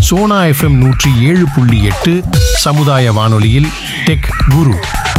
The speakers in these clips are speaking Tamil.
சோனா FM 107.8 சமுதாய வானொலியில் டெக் குரு.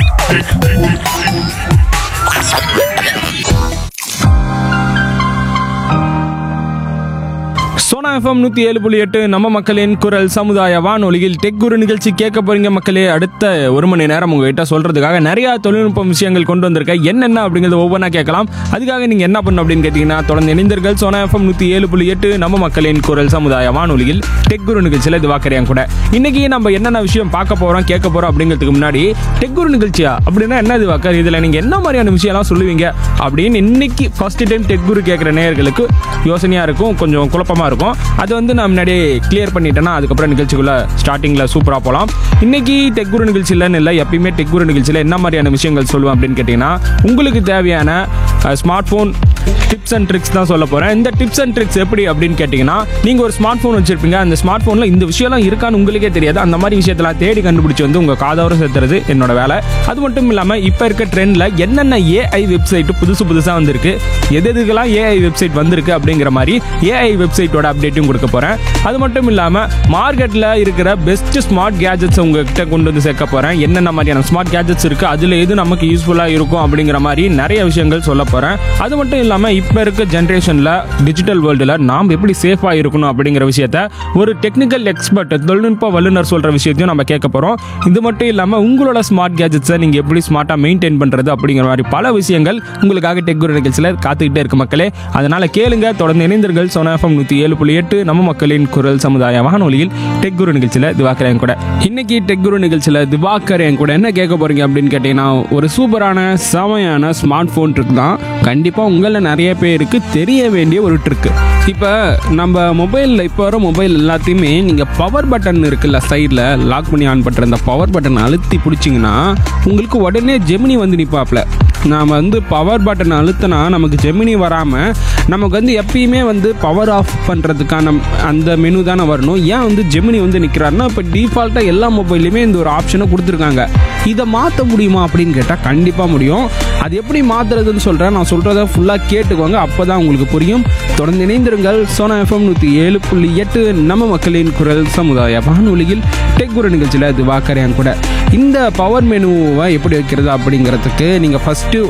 சோனா எஃப்எம் 107.8 நம்ம மக்களின் குரல் சமுதாய வானொலியில் டெக் குரு நிகழ்ச்சி கேட்க போறீங்க மக்களே. அடுத்த ஒரு மணி நேரம் உங்ககிட்ட சொல்றதுக்காக நிறைய தொழில்நுட்ப விஷயங்கள் கொண்டு வந்திருக்கேன். என்னென்ன அப்படிங்கிறத ஒவ்வொன்றா கேட்கலாம். அதுக்காக நீங்க என்ன பண்ணணும் அப்படின்னு கேட்டீங்கன்னா, தொடர்ந்து இணைந்தீர்கள் சோனா எஃப்எம் 107.8 நம்ம மக்களின் குரல் சமுதாய வானொலியில் டெக் குரு நிகழ்ச்சியில் இது வாக்கறியான் கூட. இன்னைக்கு நம்ம என்னென்ன விஷயம் பார்க்க போறோம் கேட்க போறோம் அப்படிங்கிறதுக்கு முன்னாடி, டெக் குரு நிகழ்ச்சியா அப்படின்னா என்ன இது வாக்கர், இதுல நீங்க என்ன மாதிரியான விஷயம்லாம் சொல்லுவீங்க அப்படின்னு இன்னைக்கு ஃபர்ஸ்ட் டைம் டெக் குரு கேட்குற நேயர்களுக்கு யோசனையா இருக்கும், கொஞ்சம் குழப்பமா இருக்கும். அது வந்து நான் முன்னாடியே கிளியர் பண்ணிட்டேன்னா அதுக்கப்புறம் நிகழ்ச்சிக்குள்ள ஸ்டார்டிங்ல சூப்பரா போகலாம். இன்னைக்கு டெக் குரு நிகழ்ச்சியிலன்னு இல்லை, எப்பயுமே டெக் குரு நிகழ்ச்சியில் என்ன மாதிரியான விஷயங்கள் சொல்லுவேன் அப்படின்னு கேட்டீங்கன்னா, உங்களுக்கு தேவையான smart phone tips and tricks தான் சொல்ல போறேன். இந்த டிப்ஸ் அண்ட் ட்ரிக்ஸ் எப்படி அப்படின்னு கேட்டீங்கன்னா, நீங்க ஒரு ஸ்மார்ட் போன் வச்சிருப்பீங்க, அந்த ஸ்மார்ட் போன்ல இந்த விஷயம்லாம் இருக்கான்னு உங்களுக்கே தெரியாது. அந்த மாதிரி விஷயத்தெல்லாம் தேடி கண்டுபிடிச்சு வந்து உங்க காதோர சேர்த்துறது என்னோட வேலை. அது மட்டும் இல்லாம இப்ப இருக்க ட்ரெண்ட்ல என்னென்ன ஏஐ வெப்சைட் புதுசா வந்திருக்கு, எதுக்கெல்லாம் ஏஐ வெப்சைட் வந்திருக்கு அப்படிங்கிற மாதிரி ஏஐ வெப்சைட்டோட அப்டேட்டும் கொடுக்க போறேன். அது மட்டும் இல்லாம மார்க்கெட்ல இருக்கிற பெஸ்ட் ஸ்மார்ட் கேஜெட்ஸ் உங்ககிட்ட கொண்டு வந்து சேர்க்க போறேன். என்னென்ன மாதிரியான ஸ்மார்ட் கேஜெட்ஸ் இருக்கு, அதுல எது நமக்கு யூஸ்ஃபுல்லா இருக்கும் அப்படிங்கிற மாதிரி நிறைய விஷயங்கள் சொல்ல போறேன். அது மட்டும் இல்லாம இப்ப இருக்க ஜெனரேஷன்ல டிஜிட்டல் வேர்ல்டுல நாம் எப்படி சேஃபா இருக்கணும் அப்படிங்கிற விஷயத்த ஒரு டெக்னிக்கல் எக்ஸ்பர்ட், தொழில்நுட்ப வல்லுநர் சொல்ற விஷயத்தையும் நம்ம கேட்க போறோம். இது மட்டும் இல்லாம உங்களோட ஸ்மார்ட் கேஜெட்ஸை நீங்க எப்படி ஸ்மார்ட்டா மெயின்டைன் பண்றது அப்படிங்கிற மாதிரி பல விஷயங்கள் உங்களுக்காக டெக் குரு நிகழ்ச்சியில காத்துக்கிட்டே இருக்கு மக்களே. அதனால கேளுங்க, தொடர்ந்து இணைந்தீர்கள் சோனா எஃப்எம் 107.8 நம்ம மக்களின் குரல் சமுதாய வானொலியில் டெக் குரு நிகழ்ச்சியில திவாகரன் கூட. இன்னைக்கு டெக் குரு நிகழ்ச்சியில திவாகரன் கூட என்ன கேட்க போறீங்க அப்படின்னு கேட்டீங்கன்னா, ஒரு சூப்பரான செமையான ஸ்மார்ட் போன் ட்ரிக் தான். கண்டிப்பா உங்கள நிறைய பேருக்கு தெரிய வேண்டிய ஒரு ட்ரிக். இப்போ நம்ம மொபைலில் இப்போ வர மொபைல் எல்லாத்தையுமே நீங்கள் பவர் பட்டன் இருக்குல்ல, சைடில் லாக் பண்ணி ஆன் பண்ணுற அந்த பவர் பட்டன் அழுத்தி பிடிச்சிங்கன்னா உங்களுக்கு உடனே ஜெமினி வந்து நிற்பாப்ல. நாம் வந்து பவர் பட்டன் அழுத்தினா நமக்கு ஜெமினி வராமல் நமக்கு வந்து எப்பயுமே வந்து பவர் ஆஃப் பண்ணுறதுக்கான அந்த மெனு தானே வரணும். ஏன் வந்து ஜெமினி வந்து நிற்கிறாருன்னா, இப்போ டிஃபால்ட்டாக எல்லா மொபைல்லையுமே இந்த ஒரு ஆப்ஷனை கொடுத்துருக்காங்க. இதை மாற்ற முடியுமா அப்படின்னு கேட்டால் கண்டிப்பாக முடியும். அது எப்படி மாற்றுறதுன்னு சொல்கிறேன், நான் சொல்கிறத ஃபுல்லாக கேட்டுக்கோங்க, அப்போ தான் உங்களுக்கு புரியும். தொடர்ந்து இணைந்திருங்கள் சோனா எஃப்எம் 107.8 நம்ம மக்களின் குரல் சமுதாய வானொலியில் டெக் குரு நிகழ்ச்சியில் இது வாக்கறியான் கூட. இந்த பவர் மெனுவை எப்படி வைக்கிறது அப்படிங்கிறதுக்கு நீங்கள் ஃபஸ்ட்டு